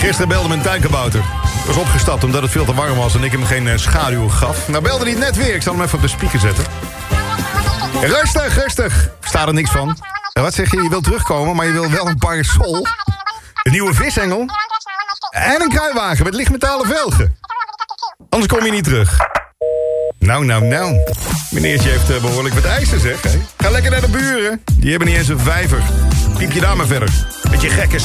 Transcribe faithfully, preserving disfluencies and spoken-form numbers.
Gisteren belde mijn tuinkabouter. Ik was opgestapt omdat het veel te warm was en ik hem geen uh, schaduw gaf. Nou belde hij net weer. Ik zal hem even op de speaker zetten. Rustig, rustig. Ik versta er niks van. En wat zeg je? Je wilt terugkomen, maar je wil wel een parasol. Een nieuwe visengel. En een kruiwagen met lichtmetalen velgen. Anders kom je niet terug. Nou, nou, nou. Meneertje heeft uh, behoorlijk wat eisen, zeg. Hè? Ga lekker naar de buren. Die hebben niet eens een vijver. Piep je daar maar verder. Met je gekke